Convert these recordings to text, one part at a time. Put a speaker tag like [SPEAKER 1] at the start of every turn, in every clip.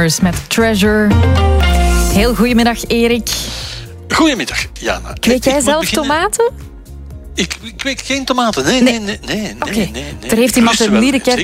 [SPEAKER 1] Mars met Treasure. Heel goedemiddag, Erik.
[SPEAKER 2] Goedemiddag, Jana.
[SPEAKER 1] Kweek jij zelf tomaten?
[SPEAKER 2] Ik kweek geen tomaten. Nee.
[SPEAKER 1] Er heeft iemand in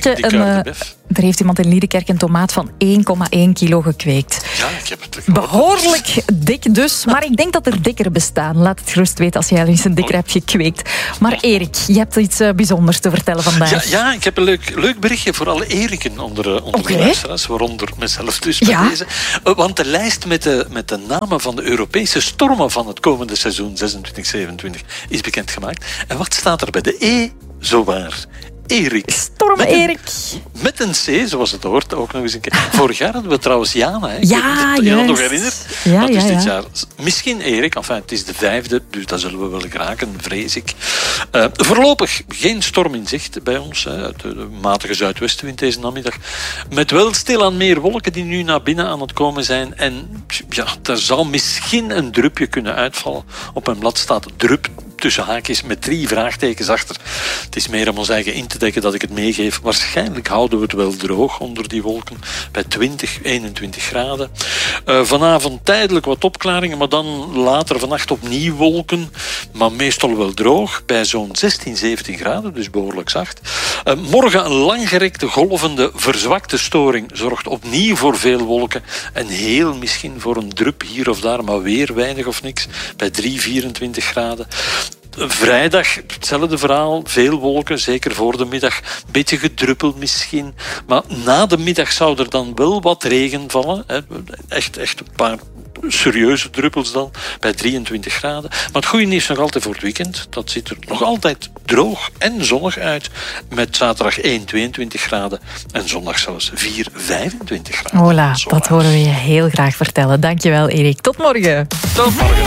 [SPEAKER 1] Liedekerke een tomaat van 1,1 kilo gekweekt.
[SPEAKER 2] Ja, ik heb het gehoord.
[SPEAKER 1] Behoorlijk dik dus, maar ik denk dat er dikkere bestaan. Laat het gerust weten als jij al eens een dikker hebt gekweekt. Maar Erik, je hebt iets bijzonders te vertellen vandaag.
[SPEAKER 2] Ja, ik heb een leuk berichtje voor alle Eriken onder de luisteraars, waaronder mezelf dus bij deze. Want de lijst met de namen van de Europese stormen van het komende seizoen 26-27 is bekendgemaakt. En wat staat er bij de E? Zowaar. Erik.
[SPEAKER 1] Storm Erik.
[SPEAKER 2] Met een C, zoals het hoort, ook nog eens een keer. Vorig jaar hadden we trouwens Jana. Hè.
[SPEAKER 1] Ja,
[SPEAKER 2] je dat nog herinnert?
[SPEAKER 1] Ja,
[SPEAKER 2] dat is dit
[SPEAKER 1] ja.
[SPEAKER 2] jaar misschien Erik. Enfin, het is de 5e, dus dat zullen we wel geraken, vrees ik. Voorlopig geen storm in zicht bij ons. Hè. De matige zuidwestenwind deze namiddag. Met wel stilaan meer wolken die nu naar binnen aan het komen zijn. En ja, er zal misschien een drupje kunnen uitvallen. Op mijn blad staat drup tussen haakjes met 3 vraagtekens achter. Het is meer om ons eigen in te dekken dat ik het meegeef. Waarschijnlijk houden we het wel droog onder die wolken bij 20, 21 graden. Vanavond tijdelijk wat opklaringen, maar dan later vannacht opnieuw wolken. Maar meestal wel droog bij zo'n 16, 17 graden, dus behoorlijk zacht. Morgen een langgerekte, golvende, verzwakte storing zorgt opnieuw voor veel wolken. En heel misschien voor een drup hier of daar, maar weer weinig of niks bij 3, 24 graden. Vrijdag hetzelfde verhaal, veel wolken, zeker voor de middag. Beetje gedruppeld misschien. Maar na de middag zou er dan wel wat regen vallen. Echt een paar serieuze druppels dan, bij 23 graden. Maar het goede nieuws nog altijd voor het weekend. Dat ziet er nog altijd droog en zonnig uit. Met zaterdag 1, 22 graden. En zondag zelfs 4, 25 graden.
[SPEAKER 1] Hola, dat horen we je heel graag vertellen. Dankjewel, Erik. Tot morgen.
[SPEAKER 2] Tot morgen.